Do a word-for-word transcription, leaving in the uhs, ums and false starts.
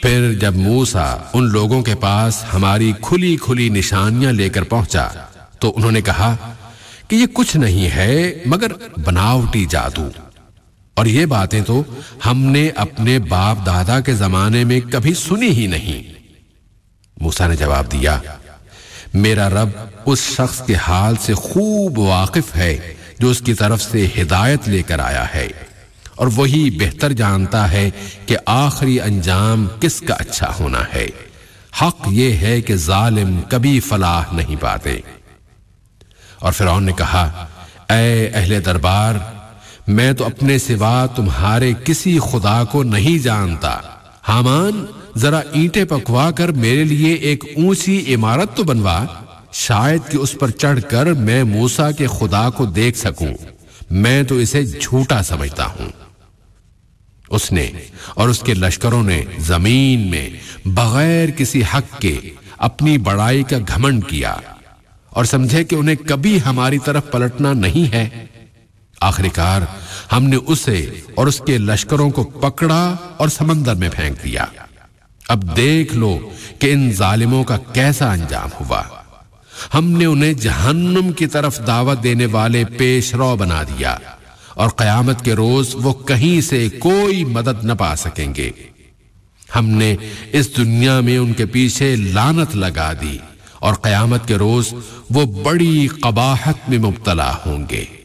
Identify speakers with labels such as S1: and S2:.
S1: پھر جب موسیٰ ان لوگوں کے پاس ہماری کھلی کھلی نشانیاں لے کر پہنچا تو انہوں نے کہا کہ یہ کچھ نہیں ہے مگر بناوٹی جادو، اور یہ باتیں تو ہم نے اپنے باپ دادا کے زمانے میں کبھی سنی ہی نہیں۔ موسیٰ نے جواب دیا، میرا رب اس شخص کے حال سے خوب واقف ہے جو اس کی طرف سے ہدایت لے کر آیا ہے، اور وہی بہتر جانتا ہے کہ آخری انجام کس کا اچھا ہونا ہے۔ حق یہ ہے کہ ظالم کبھی فلاح نہیں پاتے۔ اور فرعون نے کہا، اے اہل دربار، میں تو اپنے سوا تمہارے کسی خدا کو نہیں جانتا۔ حامان، ذرا اینٹیں پکوا کر میرے لیے ایک اونچی عمارت تو بنوا، شاید کہ اس پر چڑھ کر میں موسیٰ کے خدا کو دیکھ سکوں، میں تو اسے جھوٹا سمجھتا ہوں۔ اس نے اور اس کے لشکروں نے زمین میں بغیر کسی حق کے اپنی بڑائی کا گھمنڈ کیا اور سمجھے کہ انہیں کبھی ہماری طرف پلٹنا نہیں ہے۔ آخری کار ہم نے اسے اور اس کے لشکروں کو پکڑا اور سمندر میں پھینک دیا۔ اب دیکھ لو کہ ان ظالموں کا کیسا انجام ہوا۔ ہم نے انہیں جہنم کی طرف دعوت دینے والے پیش رو بنا دیا، اور قیامت کے روز وہ کہیں سے کوئی مدد نہ پا سکیں گے۔ ہم نے اس دنیا میں ان کے پیچھے لعنت لگا دی، اور قیامت کے روز وہ بڑی قباحت میں مبتلا ہوں گے۔